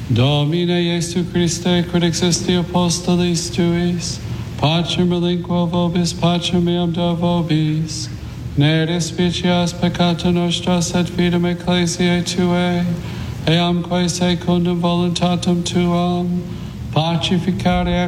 Domine Iesu Christe, quid existi apostolis tuis, pacem relinquo vobis, pacem meam do vobis, ne despicias peccata nostra, sed fidem ecclesiae tuae, eamque secundum voluntatem tuam, pacificare